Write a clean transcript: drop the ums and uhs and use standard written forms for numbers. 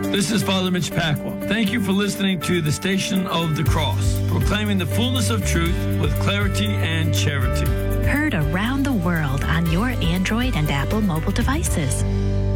This is Father Mitch Pacwa. Thank you for listening to the Station of the Cross, proclaiming the fullness of truth with clarity and charity. Heard around the world on your Android and Apple mobile devices.